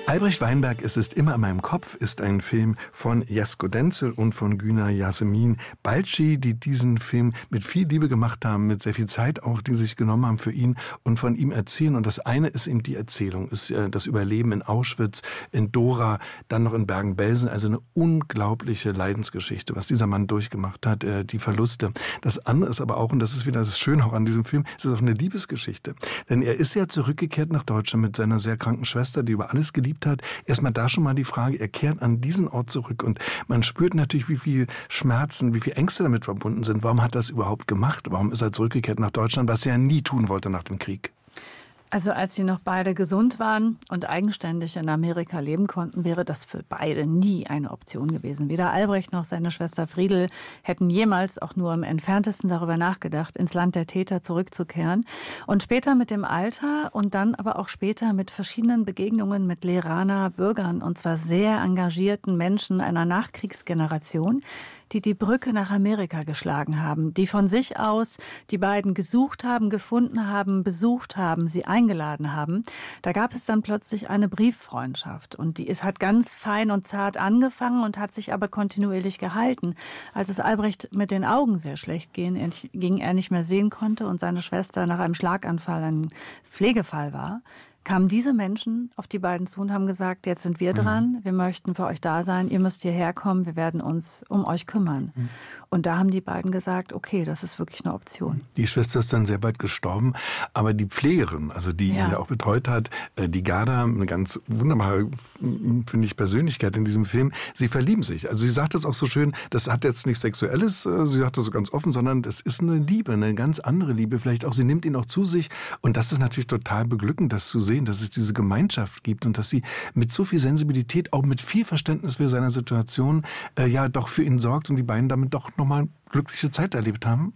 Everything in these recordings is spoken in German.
Albrecht Weinberg, Es ist immer in meinem Kopf, ist ein Film von Jesko Denzel und von Güner Yasemin Balci, die diesen Film mit viel Liebe gemacht haben, mit sehr viel Zeit auch, die sich genommen haben für ihn und von ihm erzählen. Und das eine ist eben die Erzählung, ist das Überleben in Auschwitz, in Dora, dann noch in Bergen-Belsen. Also eine unglaubliche Leidensgeschichte, was dieser Mann durchgemacht hat, die Verluste. Das andere ist aber auch, und das ist wieder das Schöne auch an diesem Film, es ist auch eine Liebesgeschichte. Denn er ist ja zurückgekehrt nach Deutschland mit seiner sehr kranken Schwester, die über alles geliebt hat. Erstmal da schon mal die Frage, er kehrt an diesen Ort zurück und man spürt natürlich, wie viel Schmerzen, wie viel Ängste damit verbunden sind. Warum hat er das überhaupt gemacht? Warum ist er zurückgekehrt nach Deutschland, was er nie tun wollte nach dem Krieg? Also als sie noch beide gesund waren und eigenständig in Amerika leben konnten, wäre das für beide nie eine Option gewesen. Weder Albrecht noch seine Schwester Friedel hätten jemals auch nur im Entferntesten darüber nachgedacht, ins Land der Täter zurückzukehren. Und später mit dem Alter und dann aber auch später mit verschiedenen Begegnungen mit Leraner Bürgern, und zwar sehr engagierten Menschen einer Nachkriegsgeneration, die die Brücke nach Amerika geschlagen haben, die von sich aus die beiden gesucht haben, gefunden haben, besucht haben, sie eingeladen haben. Da gab es dann plötzlich eine Brieffreundschaft und es hat ganz fein und zart angefangen und hat sich aber kontinuierlich gehalten. Als es Albrecht mit den Augen sehr schlecht ging, er nicht mehr sehen konnte und seine Schwester nach einem Schlaganfall ein Pflegefall war, kamen diese Menschen auf die beiden zu und haben gesagt, jetzt sind wir dran, wir möchten für euch da sein, ihr müsst hierher kommen, wir werden uns um euch kümmern. Und da haben die beiden gesagt, okay, das ist wirklich eine Option. Die Schwester ist dann sehr bald gestorben, aber die Pflegerin, also die ihn ja auch betreut hat, die Garda, eine ganz wunderbare, finde ich, Persönlichkeit in diesem Film, sie verlieben sich. Also sie sagt das auch so schön, das hat jetzt nichts Sexuelles, sie sagt das so ganz offen, sondern das ist eine Liebe, eine ganz andere Liebe vielleicht auch. Sie nimmt ihn auch zu sich und das ist natürlich total beglückend, das zu sehen, dass es diese Gemeinschaft gibt und dass sie mit so viel Sensibilität, auch mit viel Verständnis für seine Situation, ja doch für ihn sorgt und die beiden damit doch nochmal glückliche Zeit erlebt haben.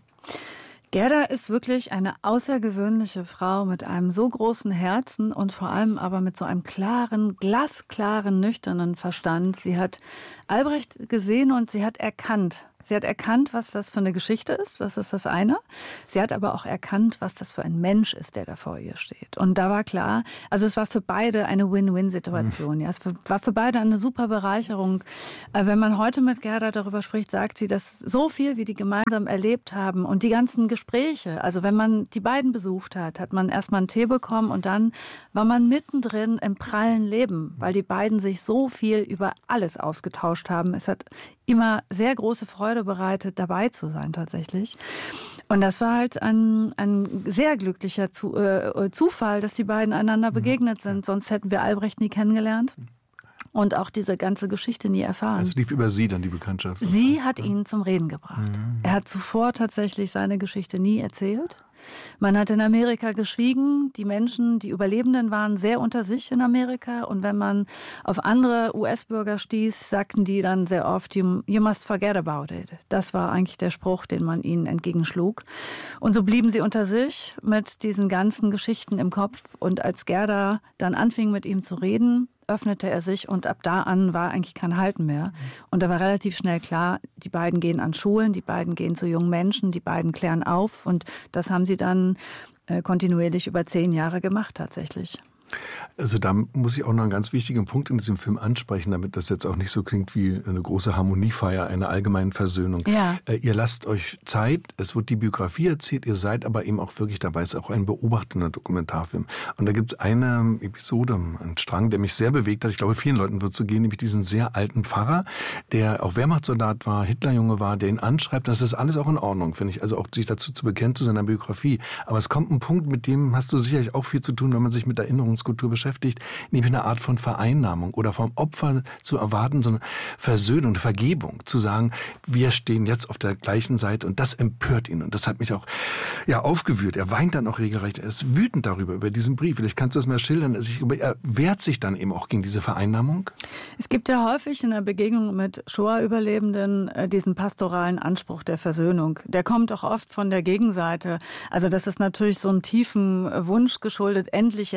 Gerda ist wirklich eine außergewöhnliche Frau mit einem so großen Herzen und vor allem aber mit so einem klaren, glasklaren, nüchternen Verstand. Sie hat Albrecht gesehen und sie hat erkannt, was das für eine Geschichte ist, das ist das eine. Sie hat aber auch erkannt, was das für ein Mensch ist, der da vor ihr steht. Und da war klar, also es war für beide eine Win-Win-Situation. Ja, es war für beide eine super Bereicherung. Wenn man heute mit Gerda darüber spricht, sagt sie, dass so viel, wie die gemeinsam erlebt haben und die ganzen Gespräche, also wenn man die beiden besucht hat, hat man erstmal einen Tee bekommen und dann war man mittendrin im prallen Leben, weil die beiden sich so viel über alles ausgetauscht haben. Es hat immer sehr große Freude bereitet, dabei zu sein tatsächlich. Und das war halt ein sehr glücklicher Zufall, dass die beiden einander begegnet sind. Sonst hätten wir Albrecht nie kennengelernt und auch diese ganze Geschichte nie erfahren. Es lief über sie dann, die Bekanntschaft. Sie hat ihn zum Reden gebracht. Er hat zuvor tatsächlich seine Geschichte nie erzählt. Man hat in Amerika geschwiegen. Die Menschen, die Überlebenden, waren sehr unter sich in Amerika. Und wenn man auf andere US-Bürger stieß, sagten die dann sehr oft, you must forget about it. Das war eigentlich der Spruch, den man ihnen entgegenschlug. Und so blieben sie unter sich mit diesen ganzen Geschichten im Kopf. Und als Gerda dann anfing, mit ihm zu reden, öffnete er sich und ab da an war eigentlich kein Halten mehr. Und da war relativ schnell klar, die beiden gehen an Schulen, die beiden gehen zu jungen Menschen, die beiden klären auf und das haben sie dann kontinuierlich über 10 Jahre gemacht tatsächlich. Also da muss ich auch noch einen ganz wichtigen Punkt in diesem Film ansprechen, damit das jetzt auch nicht so klingt wie eine große Harmoniefeier, einer allgemeinen Versöhnung. Ja. Ihr lasst euch Zeit, es wird die Biografie erzählt, ihr seid aber eben auch wirklich dabei, es ist auch ein beobachtender Dokumentarfilm. Und da gibt es eine Episode, einen Strang, der mich sehr bewegt hat, ich glaube vielen Leuten wird es so gehen, nämlich diesen sehr alten Pfarrer, der auch Wehrmachtssoldat war, Hitlerjunge war, der ihn anschreibt, das ist alles auch in Ordnung, finde ich, also auch sich dazu zu bekennen, zu seiner Biografie. Aber es kommt ein Punkt, mit dem hast du sicherlich auch viel zu tun, wenn man sich mit Erinnerungskultur beschäftigt, nämlich eine Art von Vereinnahmung oder vom Opfer zu erwarten, so eine Versöhnung, eine Vergebung, zu sagen, wir stehen jetzt auf der gleichen Seite und das empört ihn und das hat mich auch aufgewühlt. Er weint dann auch regelrecht, er ist wütend darüber, über diesen Brief. Vielleicht kannst du das mal schildern. Er wehrt sich dann eben auch gegen diese Vereinnahmung. Es gibt ja häufig in der Begegnung mit Shoah-Überlebenden diesen pastoralen Anspruch der Versöhnung. Der kommt auch oft von der Gegenseite. Also das ist natürlich so einem tiefen Wunsch geschuldet, endlich jetzt mal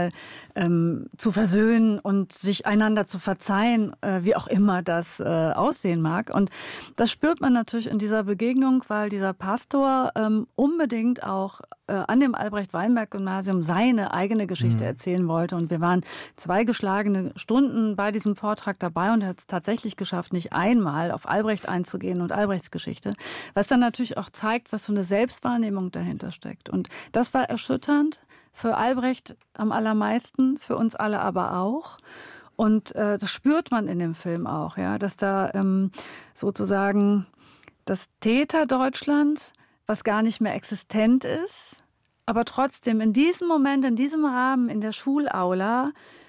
mal zu versöhnen und sich einander zu verzeihen, wie auch immer das aussehen mag. Und das spürt man natürlich in dieser Begegnung, weil dieser Pastor unbedingt auch an dem Albrecht-Weinberg-Gymnasium seine eigene Geschichte erzählen wollte. Und wir waren 2 geschlagene Stunden bei diesem Vortrag dabei und er hat es tatsächlich geschafft, nicht einmal auf Albrecht einzugehen und Albrechts Geschichte, was dann natürlich auch zeigt, was für eine Selbstwahrnehmung dahinter steckt. Und das war erschütternd, für Albrecht am allermeisten, für uns alle aber auch. Und das spürt man in dem Film auch, ja, dass da sozusagen das Täterdeutschland, was gar nicht mehr existent ist, aber trotzdem in diesem Moment, in diesem Rahmen, in der Schulaula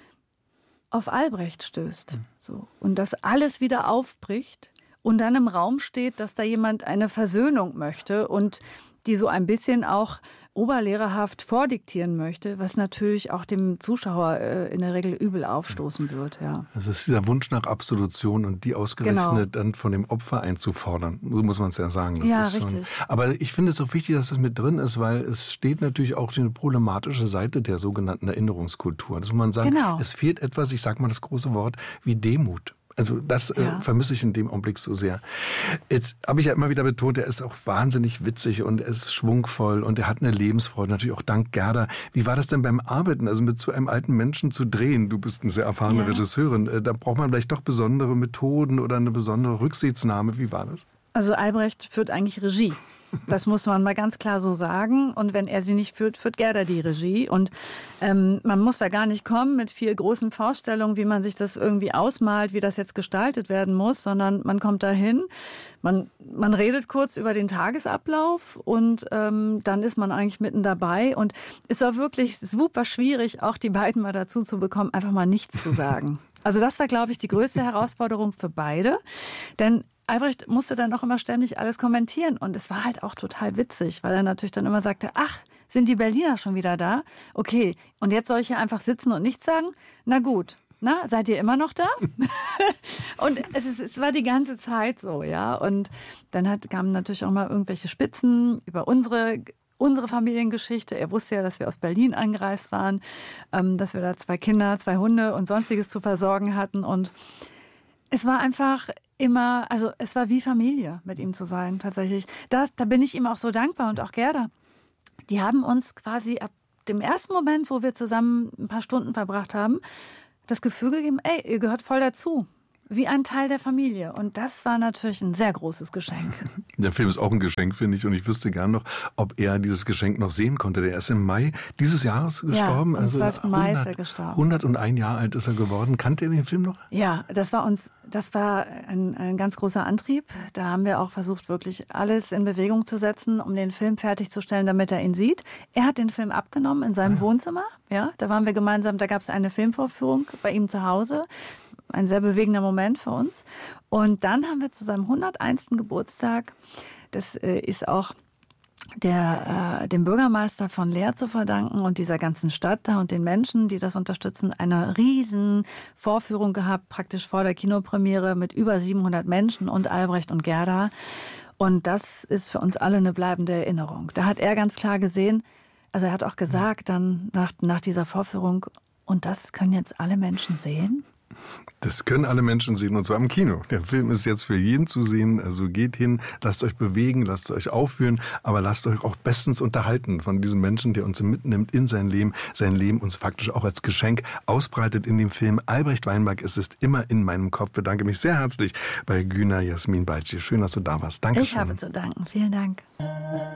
auf Albrecht stößt. So. Und dass alles wieder aufbricht und dann im Raum steht, dass da jemand eine Versöhnung möchte und die so ein bisschen auch oberlehrerhaft vordiktieren möchte, was natürlich auch dem Zuschauer in der Regel übel aufstoßen wird. Ja. Das ist dieser Wunsch nach Absolution und die ausgerechnet dann von dem Opfer einzufordern. So muss man es ja sagen. Das ja, ist richtig. Schon, aber ich finde es auch wichtig, dass das mit drin ist, weil es steht natürlich auch die problematische Seite der sogenannten Erinnerungskultur. Das muss man sagen, es fehlt etwas, ich sage mal das große Wort, wie Demut. Also das vermisse ich in dem Augenblick so sehr. Jetzt habe ich ja immer wieder betont, er ist auch wahnsinnig witzig und er ist schwungvoll und er hat eine Lebensfreude, natürlich auch dank Gerda. Wie war das denn beim Arbeiten, also mit so einem alten Menschen zu drehen? Du bist eine sehr erfahrene Regisseurin. Da braucht man vielleicht doch besondere Methoden oder eine besondere Rücksichtnahme. Wie war das? Also Albrecht führt eigentlich Regie. Das muss man mal ganz klar so sagen. Und wenn er sie nicht führt, führt Gerda die Regie. Und man muss da gar nicht kommen mit viel großen Vorstellungen, wie man sich das irgendwie ausmalt, wie das jetzt gestaltet werden muss, sondern man kommt dahin, man redet kurz über den Tagesablauf und dann ist man eigentlich mitten dabei. Und es war wirklich super schwierig, auch die beiden mal dazu zu bekommen, einfach mal nichts zu sagen. Also das war, glaube ich, die größte Herausforderung für beide. Denn Albrecht musste dann auch immer ständig alles kommentieren und es war halt auch total witzig, weil er natürlich dann immer sagte, ach, sind die Berliner schon wieder da? Okay, und jetzt soll ich hier einfach sitzen und nichts sagen? Na gut, seid ihr immer noch da? Und es war die ganze Zeit so, ja. Und dann kamen natürlich auch mal irgendwelche Spitzen über unsere Familiengeschichte. Er wusste ja, dass wir aus Berlin angereist waren, dass wir da 2 Kinder, 2 Hunde und Sonstiges zu versorgen hatten und es war einfach immer, also es war wie Familie, mit ihm zu sein, tatsächlich. Da bin ich ihm auch so dankbar und auch Gerda. Die haben uns quasi ab dem ersten Moment, wo wir zusammen ein paar Stunden verbracht haben, das Gefühl gegeben, ey, ihr gehört voll dazu. Wie ein Teil der Familie. Und das war natürlich ein sehr großes Geschenk. Der Film ist auch ein Geschenk, finde ich. Und ich wüsste gern noch, ob er dieses Geschenk noch sehen konnte. Der ist im Mai dieses Jahres gestorben. Ja, am 12. Mai ist er gestorben. 101 Jahre alt ist er geworden. Kannte er den Film noch? Ja, das war ein ganz großer Antrieb. Da haben wir auch versucht, wirklich alles in Bewegung zu setzen, um den Film fertigzustellen, damit er ihn sieht. Er hat den Film abgenommen in seinem Wohnzimmer. Ja, da waren wir gemeinsam, da gab es eine Filmvorführung bei ihm zu Hause. Ein sehr bewegender Moment für uns. Und dann haben wir zu seinem 101. Geburtstag, das ist auch dem Bürgermeister von Leer zu verdanken und dieser ganzen Stadt da und den Menschen, die das unterstützen, eine riesen Vorführung gehabt, praktisch vor der Kinopremiere mit über 700 Menschen und Albrecht und Gerda. Und das ist für uns alle eine bleibende Erinnerung. Da hat er ganz klar gesehen, also er hat auch gesagt dann nach dieser Vorführung, und das können jetzt alle Menschen sehen? Das können alle Menschen sehen, und zwar im Kino. Der Film ist jetzt für jeden zu sehen, also geht hin, lasst euch bewegen, lasst euch aufführen, aber lasst euch auch bestens unterhalten von diesem Menschen, der uns mitnimmt in sein Leben uns faktisch auch als Geschenk ausbreitet in dem Film. Albrecht Weinberg, es ist immer in meinem Kopf. Ich bedanke mich sehr herzlich bei Güner Jasmin Balci. Schön, dass du da warst. Dankeschön. Ich habe zu danken. Vielen Dank.